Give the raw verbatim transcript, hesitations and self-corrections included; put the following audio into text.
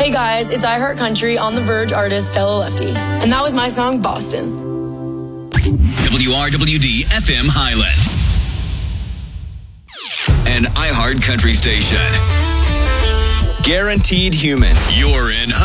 Hey guys, it's I Heart Country on The Verge artist Stella Lefty. And that was my song, Boston. W R W D F M Highland. An iHeart Country station. Guaranteed human. You're in